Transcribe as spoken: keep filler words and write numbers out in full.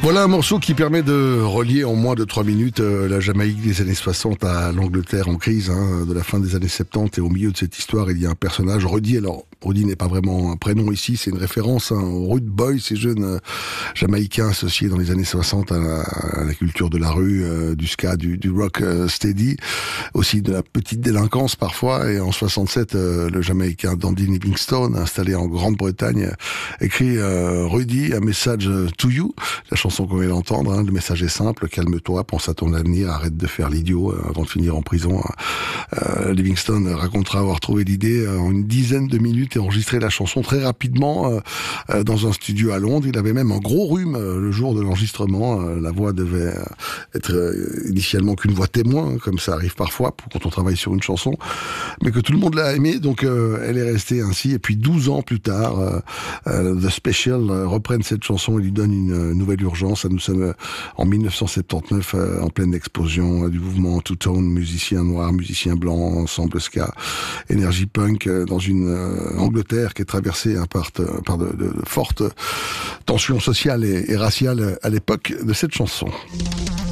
Voilà un morceau qui permet de relier en moins de trois minutes euh, la Jamaïque des années soixante à l'Angleterre en crise, hein, de la fin des années soixante. Et au milieu de cette histoire, il y a un personnage, Rudy. Alors, Rudy n'est pas vraiment un prénom ici, c'est une référence hein, au Rude Boy, ces jeunes euh, Jamaïcains associés dans les années soixante à la, à la culture de la rue, euh, du ska, du, du rock euh, steady, aussi de la petite délinquance parfois. Et en soixante-sept, euh, le Jamaïcain Dandy Livingstone, installé en Grande-Bretagne, écrit euh, Rudy, a message to you. La chanson qu'on vient d'entendre, hein, le message est simple, calme-toi, pense à ton avenir, arrête de faire l'idiot euh, avant de finir en prison. Euh, Livingstone racontera avoir trouvé l'idée euh, en une dizaine de minutes et enregistré la chanson très rapidement euh, euh, dans un studio à Londres. Il avait même un gros rhume euh, le jour de l'enregistrement. Euh, la voix devait euh, être euh, initialement qu'une voix témoin, hein, comme ça arrive parfois pour, quand on travaille sur une chanson, mais que tout le monde l'a aimée, donc euh, elle est restée ainsi. Et puis douze ans plus tard, euh, euh, The Special euh, reprennent cette chanson et lui donnent une euh, nouvelle urgence. Nous sommes euh, en dix-neuf cent soixante-dix-neuf, euh, en pleine explosion euh, du mouvement two-tone, musiciens noirs, musiciens blancs, ensemble ska, énergie punk, euh, dans une euh, Angleterre qui est traversée hein, par, par de, de, de fortes tensions sociales et, et raciales à l'époque de cette chanson.